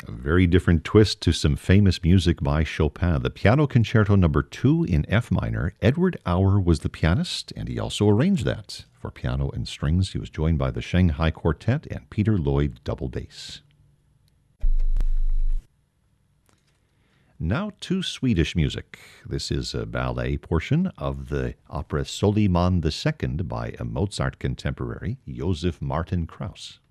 A very different twist to some famous music by Chopin. The Piano Concerto Number 2 in F minor. Edward Auer was the pianist, and he also arranged that for piano and strings. He was joined by the Shanghai Quartet and Peter Lloyd double bass. Now to Swedish music. This is a ballet portion of the opera Soliman II by a Mozart contemporary, Josef Martin Krauss.